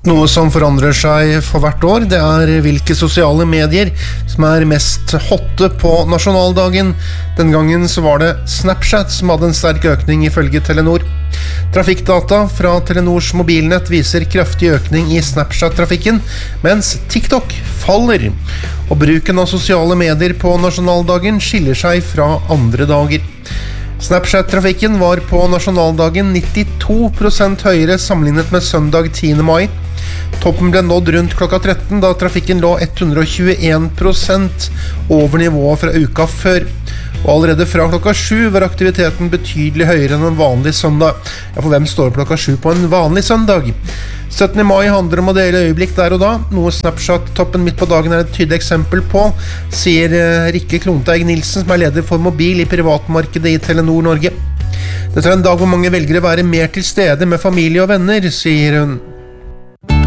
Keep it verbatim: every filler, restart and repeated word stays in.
Noe som forandrer seg for hvert år, det er hvilke sosiale medier som er mest hotte på nasjonaldagen. Den gangen så var det Snapchat som hadde en sterk økning ifølge Telenor. Trafikkdata fra Telenors mobilnett viser kraftig økning i Snapchat-trafikken, mens TikTok faller. Og bruken av sosiale medier på nasjonaldagen skiller seg fra andre dager. Snapchat-trafikken var på nasjonaldagen nittito prosent høyere sammenlignet med søndag tiende mai. Toppen ble nådd rundt klokka tretten, da trafikken lå hundre og tjueen prosent over nivået fra uka før. Og allerede fra klokka sju var aktiviteten betydelig høyere enn en vanlig søndag. Ja, for hvem står klokka sju på en vanlig søndag? syttende mai handler om å dele øyeblikk der og da, noe Snapchat-toppen midt på dagen er et tydelig eksempel på, sier Rikke Klonteig Nilsen, som er leder for mobil i privatmarkedet i Telenor Norge. Dette er en dag hvor mange velger å være mer til stede med familie og venner, sier hun.